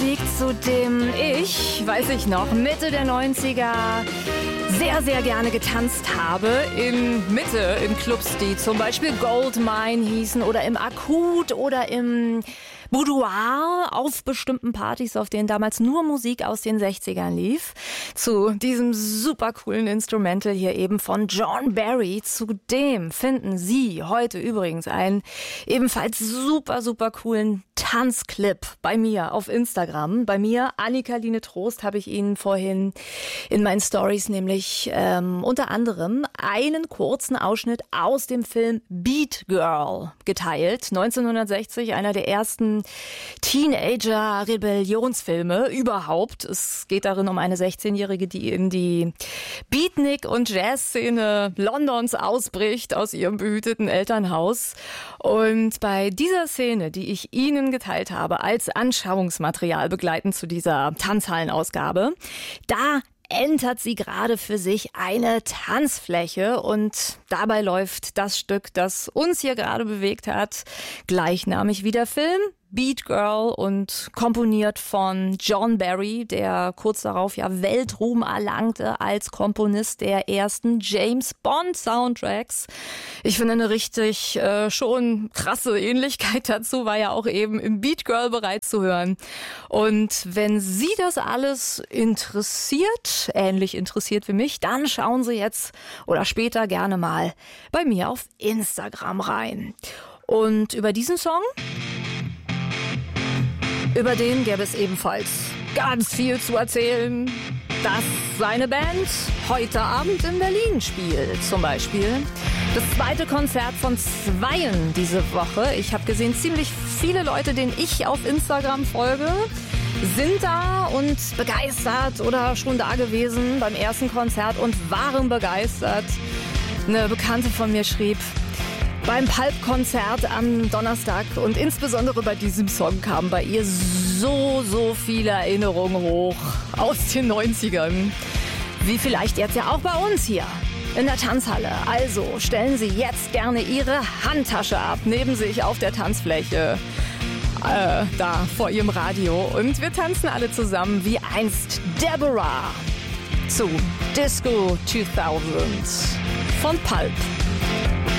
Musik, zu dem ich, weiß ich noch, Mitte der 90er sehr, sehr gerne getanzt habe. In Clubs, die zum Beispiel Goldmine hießen oder im Akut oder im Boudoir, auf bestimmten Partys, auf denen damals nur Musik aus den 60ern lief. Zu diesem super coolen Instrumental hier eben von John Barry. Zudem finden Sie heute übrigens einen ebenfalls super, super coolen Tanzclip bei mir auf Instagram. Bei mir, Annika-Line Trost, habe ich Ihnen vorhin in meinen Stories nämlich unter anderem einen kurzen Ausschnitt aus dem Film Beat Girl geteilt. 1960, einer der ersten Teenager-Rebellionsfilme überhaupt. Es geht darin um eine 16-Jährige, die in die Beatnik- und Jazzszene Londons ausbricht aus ihrem behüteten Elternhaus. Und bei dieser Szene, die ich Ihnen geteilt habe, als Anschauungsmaterial begleitend zu dieser Tanzhallenausgabe, da entert sie gerade für sich eine Tanzfläche und dabei läuft das Stück, das uns hier gerade bewegt hat, gleichnamig wie der Film, Beat Girl, und komponiert von John Barry, der kurz darauf ja Weltruhm erlangte als Komponist der ersten James Bond Soundtracks. Ich finde eine richtig schon krasse Ähnlichkeit dazu war ja auch eben im Beat Girl bereits zu hören. Und wenn Sie das alles interessiert, ähnlich interessiert wie mich, dann schauen Sie jetzt oder später gerne mal bei mir auf Instagram rein. Und über diesen Song, über den gäbe es ebenfalls ganz viel zu erzählen, dass seine Band heute Abend in Berlin spielt. Zum Beispiel das zweite Konzert von Zweien diese Woche. Ich habe gesehen, ziemlich viele Leute, denen ich auf Instagram folge, sind da und begeistert oder schon da gewesen beim ersten Konzert und waren begeistert. Eine Bekannte von mir schrieb, beim Pulp-Konzert am Donnerstag und insbesondere bei diesem Song kamen bei ihr so viele Erinnerungen hoch aus den 90ern. Wie vielleicht jetzt ja auch bei uns hier in der Tanzhalle. Also stellen Sie jetzt gerne Ihre Handtasche ab, neben sich auf der Tanzfläche, da vor Ihrem Radio. Und wir tanzen alle zusammen wie einst Deborah zu Disco 2000 von Pulp.